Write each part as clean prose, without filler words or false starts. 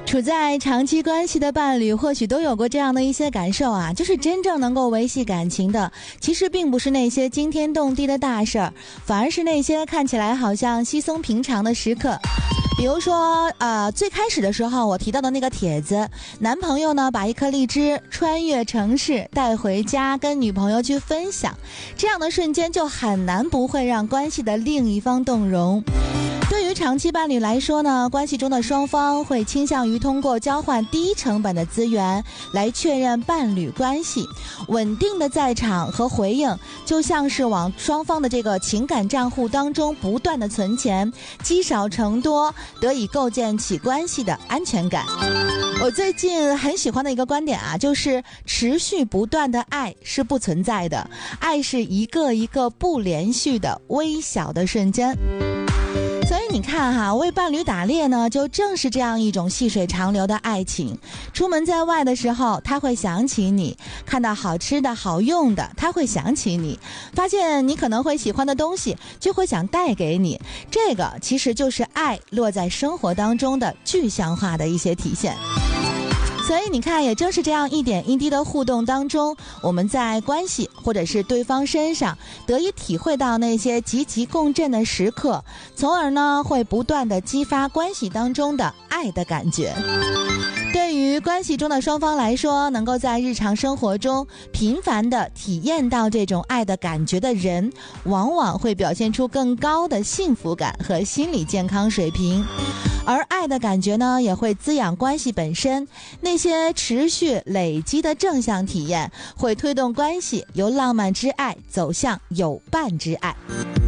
处在长期关系的伴侣或许都有过这样的一些感受啊，就是真正能够维系感情的，其实并不是那些惊天动地的大事儿，反而是那些看起来好像稀松平常的时刻。比如说最开始的时候我提到的那个帖子，男朋友呢把一颗荔枝穿越城市带回家跟女朋友去分享，这样的瞬间就很难不会让关系的另一方动容。对于长期伴侣来说呢，关系中的双方会倾向于通过交换低成本的资源来确认伴侣关系。稳定的在场和回应就像是往双方的这个情感账户当中不断的存钱，积少成多，得以构建起关系的安全感。我最近很喜欢的一个观点啊，就是持续不断的爱是不存在的，爱是一个一个不连续的微小的瞬间。所以你看哈，为伴侣打猎呢，就正是这样一种细水长流的爱情。出门在外的时候，他会想起你；看到好吃的好用的，他会想起你；发现你可能会喜欢的东西，就会想带给你。这个其实就是爱落在生活当中的具象化的一些体现。所以你看，也正是这样一点一滴的互动当中，我们在关系或者是对方身上得以体会到那些积极共振的时刻，从而呢会不断的激发关系当中的爱的感觉。对于关系中的双方来说，能够在日常生活中频繁地体验到这种爱的感觉的人，往往会表现出更高的幸福感和心理健康水平。而爱的感觉呢，也会滋养关系本身，那些持续累积的正向体验，会推动关系由浪漫之爱走向有伴之爱。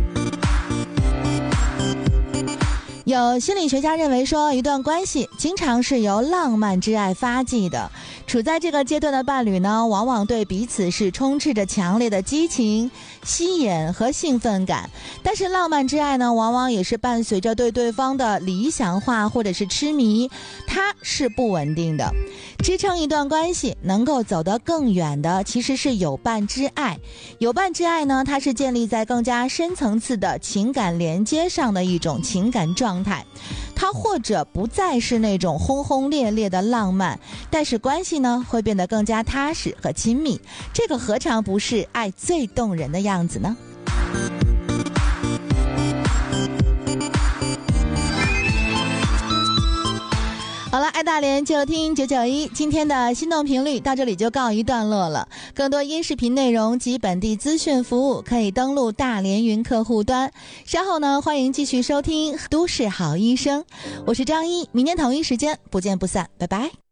有心理学家认为说，一段关系经常是由浪漫之爱发迹的。处在这个阶段的伴侣呢，往往对彼此是充斥着强烈的激情、吸引和兴奋感。但是浪漫之爱呢，往往也是伴随着对对方的理想化或者是痴迷，它是不稳定的。支撑一段关系能够走得更远的，其实是有伴之爱。有伴之爱呢，它是建立在更加深层次的情感连接上的一种情感状态。它或者不再是那种轰轰烈烈的浪漫，但是关系呢会变得更加踏实和亲密，这个何尝不是爱最动人的样子呢？好了，爱大连就听991，今天的心动频率到这里就告一段落了。更多音视频内容及本地资讯服务可以登录大连云客户端。稍后呢，欢迎继续收听都市好医生，我是张一，明天同一时间不见不散，拜拜。